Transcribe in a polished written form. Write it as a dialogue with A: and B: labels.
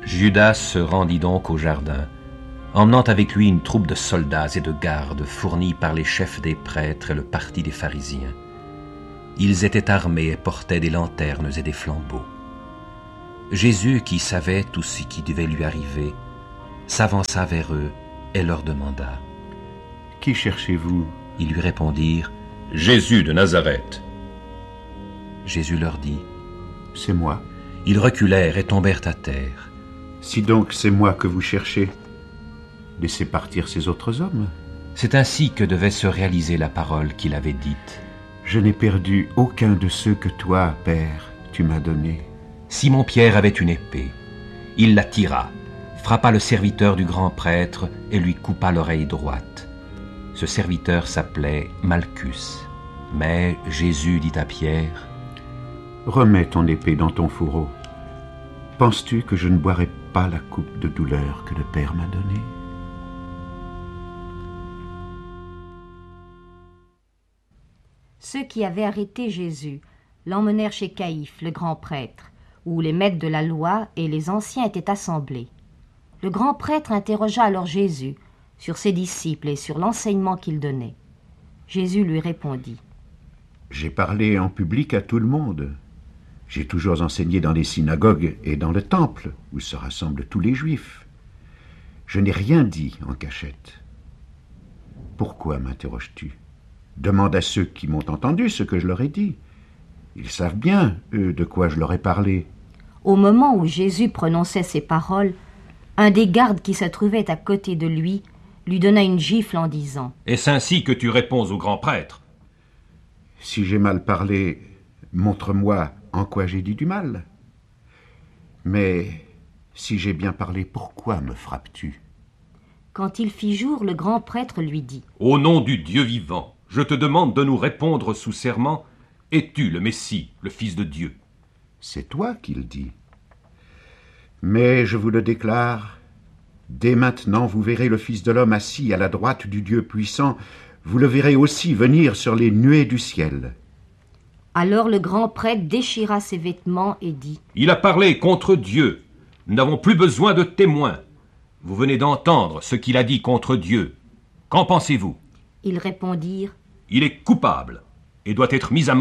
A: Judas se rendit donc au jardin, emmenant avec lui une troupe de soldats et de gardes fournis par les chefs des prêtres et le parti des pharisiens. Ils étaient armés et portaient des lanternes et des flambeaux. Jésus, qui savait tout ce qui devait lui arriver, s'avança vers eux et leur demanda.
B: « Qui cherchez-vous »
A: Ils lui répondirent.
C: « Jésus de Nazareth. »
A: Jésus leur dit.
B: « C'est moi. »
A: Ils reculèrent et tombèrent à terre.
B: « Si donc c'est moi que vous cherchez, laissez partir ces autres hommes. »
A: C'est ainsi que devait se réaliser la parole qu'il avait dite.
B: « Je n'ai perdu aucun de ceux que toi, Père, tu m'as donnés. »
A: Simon-Pierre avait une épée. Il la tira, frappa le serviteur du grand prêtre et lui coupa l'oreille droite. Ce serviteur s'appelait Malchus. Mais Jésus dit à Pierre,
B: « Remets ton épée dans ton fourreau. Penses-tu que je ne boirai pas la coupe de douleur que le Père m'a donnée ?»
D: Ceux qui avaient arrêté Jésus l'emmenèrent chez Caïphe, le grand prêtre, où les maîtres de la loi et les anciens étaient assemblés. Le grand prêtre interrogea alors Jésus sur ses disciples et sur l'enseignement qu'il donnait. Jésus lui répondit.
B: « J'ai parlé en public à tout le monde. J'ai toujours enseigné dans les synagogues et dans le temple, où se rassemblent tous les Juifs. Je n'ai rien dit en cachette. Pourquoi m'interroges-tu ? Demande à ceux qui m'ont entendu ce que je leur ai dit. Ils savent bien, eux, de quoi je leur ai parlé. »
D: Au moment où Jésus prononçait ces paroles, un des gardes qui se trouvait à côté de lui donna une gifle en disant «
C: Est-ce ainsi que tu réponds au grand prêtre ?»
B: Si j'ai mal parlé, montre-moi en quoi j'ai dit du mal. Mais si j'ai bien parlé, pourquoi me frappes-tu ?
D: Quand il fit jour, le grand prêtre lui dit «
C: Au nom du Dieu vivant, je te demande de nous répondre sous serment. Es-tu le Messie, le Fils de Dieu ?»
B: C'est toi qui le dis. Mais je vous le déclare, dès maintenant vous verrez le Fils de l'homme assis à la droite du Dieu puissant, vous le verrez aussi venir sur les nuées du ciel. »
D: Alors le grand prêtre déchira ses vêtements et dit «
C: Il a parlé contre Dieu. Nous n'avons plus besoin de témoins. Vous venez d'entendre ce qu'il a dit contre Dieu. Qu'en pensez-vous »
D: Ils répondirent
C: « Il est coupable et doit être mis à mort. »